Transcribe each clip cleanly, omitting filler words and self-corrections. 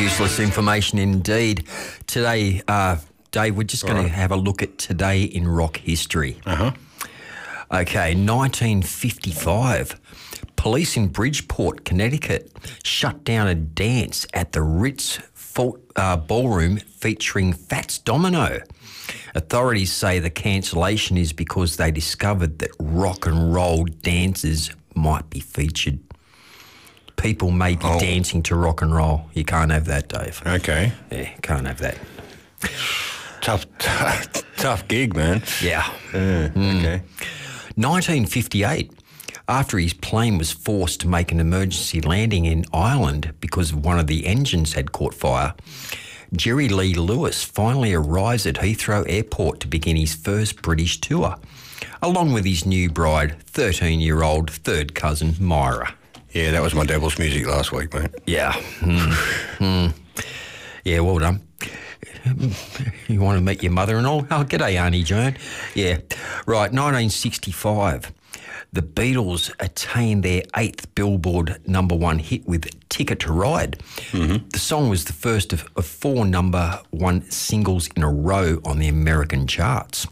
Useless information indeed. Today, Dave, we're just going to have a look at today in rock history. Okay, 1955. Police in Bridgeport, Connecticut, shut down a dance at the Ritz Ballroom featuring Fats Domino. Authorities say the cancellation is because they discovered that rock and roll dances might be featured. People may be dancing to rock and roll. You can't have that, Dave. Okay. Yeah, can't have that. Tough gig, man. Yeah. Okay. 1958. After his plane was forced to make an emergency landing in Ireland because one of the engines had caught fire, Jerry Lee Lewis finally arrives at Heathrow Airport to begin his first British tour, along with his new bride, 13-year-old third cousin Myra. Yeah, that was my devil's music last week, mate. Yeah. Yeah, well done. You want to meet your mother-in-law? Oh, g'day, Auntie Joan. Yeah. Right, 1965. The Beatles attained their 8th Billboard #1 hit with Ticket to Ride. The song was the first of 4 #1 singles in a row on the American charts.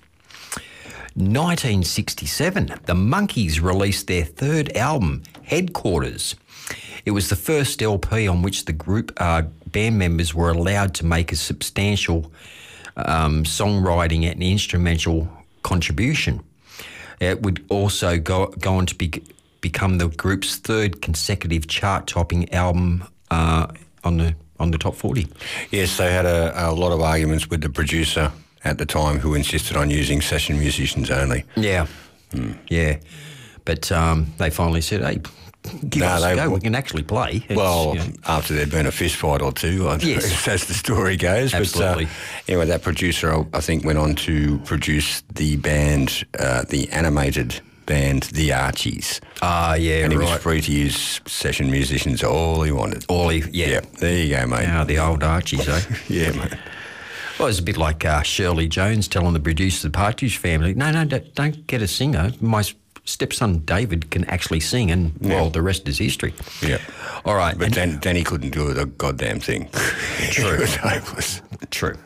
1967, the Monkees released their 3rd album, Headquarters. It was the first LP on which the group band members were allowed to make a substantial songwriting and instrumental contribution. It would also go on to become the group's 3rd consecutive chart-topping album on the top 40. Yes, they had a lot of arguments with the producer at the time who insisted on using session musicians only. Yeah, yeah. But they finally said, hey, give us a go. We can actually play. After there'd been a fist fight or two, yes, as the story goes. Absolutely. But anyway, that producer, I think, went on to produce the band, the animated band, The Archies. Yeah, and he was free to use session musicians all he wanted. Yeah. There you go, mate. The old Archies, eh? Yeah, mate. Well, it's a bit like Shirley Jones telling the producer of the Partridge Family, no, don't get a singer. My stepson David can actually sing, and, well, the rest is history. Yeah. All right. But then he couldn't do a goddamn thing. True. It was hopeless. True.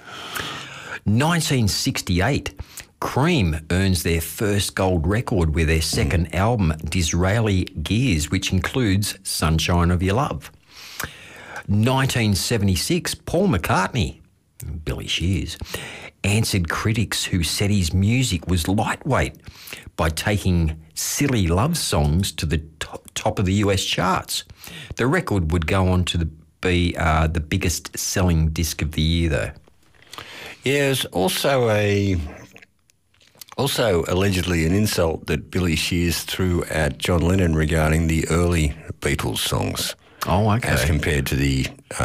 1968, Cream earns their first gold record with their second album, Disraeli Gears, which includes Sunshine of Your Love. 1976, Paul McCartney, Billy Shears, answered critics who said his music was lightweight by taking silly love songs to the top of the US charts. The record would go on to be the biggest selling disc of the year, though. Yeah, there's also allegedly an insult that Billy Shears threw at John Lennon regarding the early Beatles songs. Oh, okay. As compared to the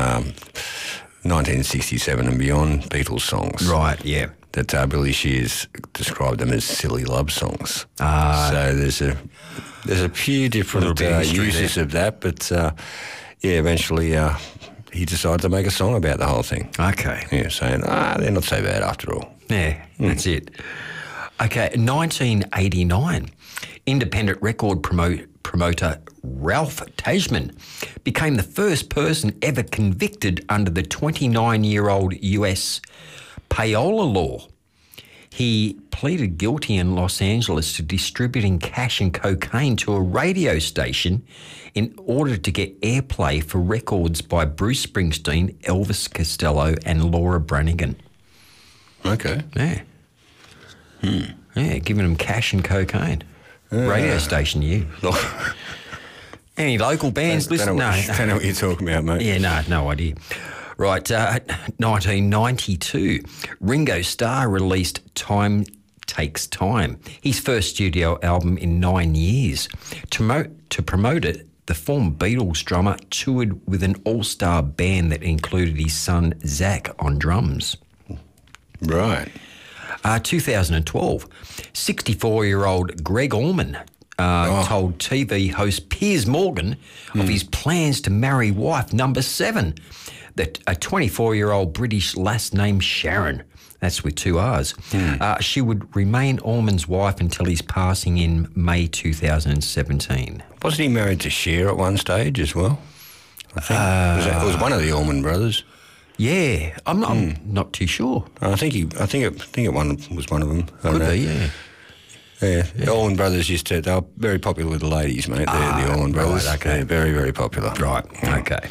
1967 and beyond Beatles songs. Right, yeah. That Billy Shears described them as silly love songs. So there's a few different uses of that, but eventually he decided to make a song about the whole thing. Okay. Yeah, saying, they're not so bad after all. Yeah, that's it. Okay, 1989, independent record promoter Ralph Tasman became the first person ever convicted under the 29-year-old US payola law. He pleaded guilty in Los Angeles to distributing cash and cocaine to a radio station in order to get airplay for records by Bruce Springsteen, Elvis Costello and Laura Branigan. Okay. Yeah. Yeah, giving them cash and cocaine. Radio station, you. Any local bands listen? No. Don't know what you're talking about, mate. Yeah, no idea. Right, 1992, Ringo Starr released Time Takes Time, his first studio album in 9 years. To promote it, the former Beatles drummer toured with an all-star band that included his son Zach on drums. Right. 2012, 64-year-old Greg Allman told TV host Piers Morgan of his plans to marry wife number 7, that a 24-year-old British lass named Sharon, that's with 2 R's, she would remain Allman's wife until his passing in May 2017. Wasn't he married to Cher at one stage as well? I think. It was one of the Allman Brothers. Yeah, I'm not too sure. I think it was one of them. Could be, yeah. Yeah, the Allman Brothers they were very popular with the ladies, mate. The Allman Brothers. Right, okay. They're very, very popular. Right, okay.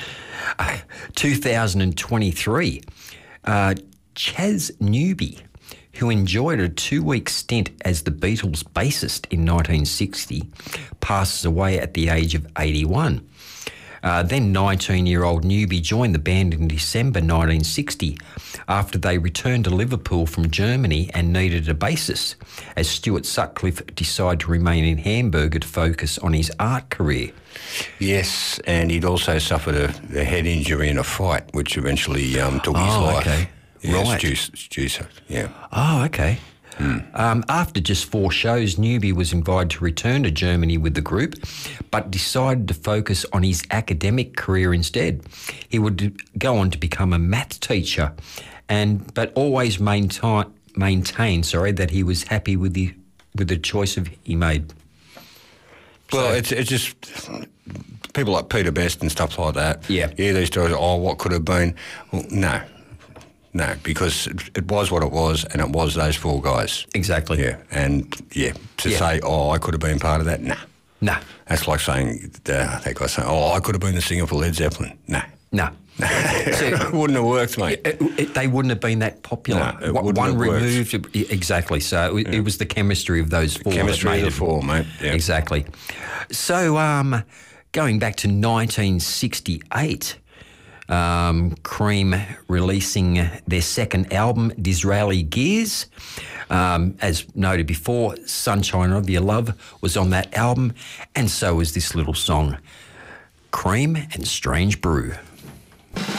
2023, Chas Newby, who enjoyed a 2-week stint as the Beatles' bassist in 1960, passes away at the age of 81. Then 19-year-old Newby joined the band in December 1960 after they returned to Liverpool from Germany and needed a bassist, as Stuart Sutcliffe decided to remain in Hamburg to focus on his art career. Yes, and he'd also suffered a head injury in a fight, which eventually took his life. Okay. Yeah, Right. Yeah. Oh, okay. After just 4 shows, Newby was invited to return to Germany with the group, but decided to focus on his academic career instead. He would go on to become a math teacher, but always maintain that he was happy with the choice he made. Well, it's just people like Peter Best and stuff like that. Yeah. These stories. Oh, what could have been? Well, no, because it was what it was, and it was those 4 guys. Exactly. Yeah, and say, oh, I could have been part of that. Nah. That's like saying that guy saying, oh, I could have been the singer for Led Zeppelin. Nah. So, it wouldn't have worked, mate. They wouldn't have been that popular. No, it wouldn't One have removed. worked. Exactly. So it was the chemistry of those 4. Chemistry of the 4, mate. Yeah. Exactly. So going back to 1968. Cream releasing their second album, Disraeli Gears. As noted before, Sunshine of Your Love was on that album, and so was this little song, Cream and Strange Brew.